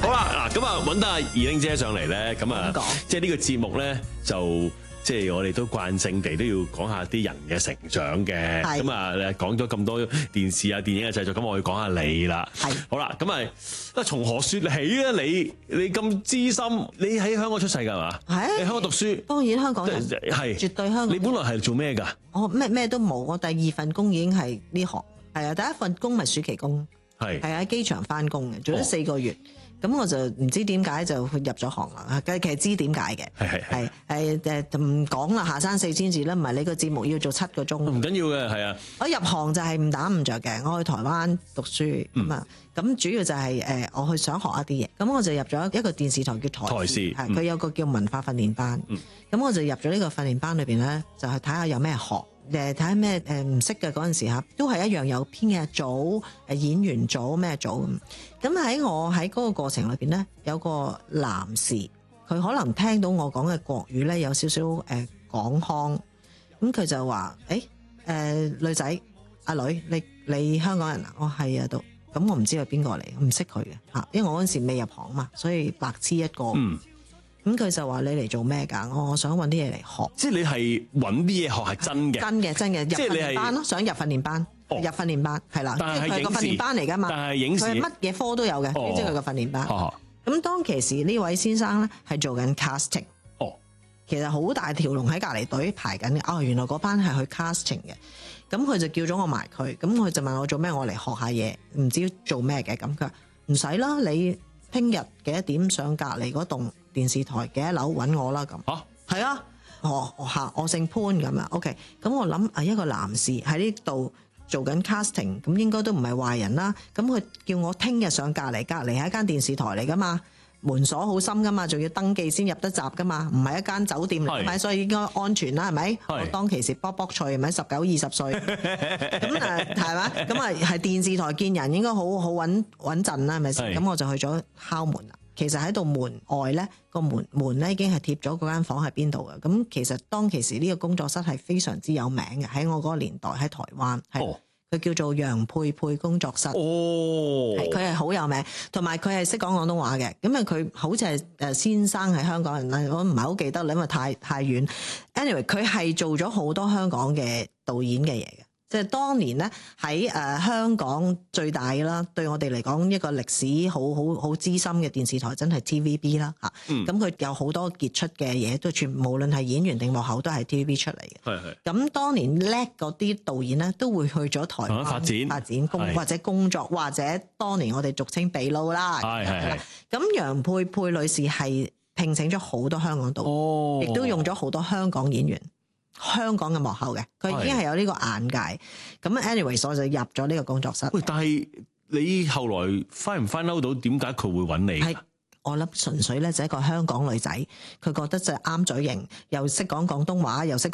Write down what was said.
好啦，嗱咁啊揾得阿二玲姐上嚟咧，咁啊即係呢個節目咧就。即係我哋都慣性地都要講下啲人嘅成長嘅，咁啊講咗咁多電視啊、電影嘅製作，咁我要講下你啦。好啦，咁啊從何説起啊？你咁資深，你喺香港出世㗎嘛？你香港讀書， 當然香港人係絕對香港。 你本來係做咩㗎？ 我咩都冇，我第二份工已經係呢行，係啊，第一份工咪暑期工，係喺機場返工嘅，做咗4個月。咁我就唔知點解就入咗行啦。其實知點解嘅，係唔講啦，下山4000字啦，唔係你個節目要做7個鐘。唔緊要嘅，係啊。 我入行就係誤打誤着嘅，我去台灣讀書咁啊，咁主要就係我去想學一啲嘢，咁我就入咗一個電視台叫台視，佢有個叫文化訓練班，咁我就入咗呢個訓練班裏邊咧，就係睇下有咩學。睇下咩唔識嘅嗰陣時嚇，都係一樣有編劇組、演員組咩組咁。喺我喺嗰個過程裏邊咧，有個男士，佢可能聽到我講嘅國語咧有少少港腔，咁佢就話：女仔，阿女，你香港人啊？我係啊，都咁我唔知係邊個嚟，唔識佢嘅嚇，因為我嗰陣時未入行嘛，所以白痴一個。咁佢就話：你嚟做咩㗎？我想揾啲嘢嚟學。即係你係揾啲嘢學係真嘅，真嘅，入訓練班咯，想入訓練班，入訓練班係啦，即係佢係個訓練班嚟㗎嘛。但係影視，佢係乜嘢科都有嘅，即係佢個訓練班。咁當其時呢位先生咧係做緊 casting，其實好大條龍喺隔離隊排緊嘅。原來嗰班係去 casting 嘅，咁佢就叫咗我埋佢，咁佢就問我做咩，我嚟學下嘢，唔知做咩嘅。咁佢話唔使啦，你聽日幾多點上隔離嗰棟電視台幾多樓揾我啦咁。係啊，我姓潘咁啊。OK， 咁我諗一個男士喺呢度做緊 casting， 咁應該都唔係壞人啦。咁佢叫我聽日上隔離係一間電視台嚟噶嘛，門鎖好深噶嘛，仲要登記先入得閘噶嘛，唔係一間酒店嚟，係咪？所以應該安全啦，係咪？我當其時卜卜脆，係咪19、20歲？咁係嘛？咁係電視台見人應該好穩陣啦，係咪先？咁我就去咗敲門啦。其實喺度門外咧，個門咧已經係貼咗嗰間房喺邊度嘅。咁其實當其時呢個工作室係非常之有名嘅，喺我嗰個年代喺台灣，佢叫做楊佩佩工作室。佢係好有名，同埋佢係識講廣東話嘅。咁佢好似係先生係香港人啦，我唔係好記得啦，因為太遠。Anyway， 佢係做咗好多香港嘅導演嘅嘢嘅。即係當年咧喺香港最大啦，對我哋嚟講一個歷史好資深嘅電視台，真係 TVB 啦嚇。咁佢有好多傑出嘅嘢，都無論係演員定幕後都係 TVB 出嚟嘅。咁當年叻嗰啲導演咧，都會去咗台灣發展或者工作，或者當年我哋俗稱秘撈啦。咁楊佩佩女士係聘請咗好多香港導演，亦都用咗好多香港演員。香港嘅幕後嘅，佢已經係有呢個眼界。咁 anyways 我就入咗呢個工作室。但係你後來find 唔find out到點解佢會揾你？係我諗純粹咧就係一個香港女仔，佢覺得就啱嘴型，又識講廣東話，又識講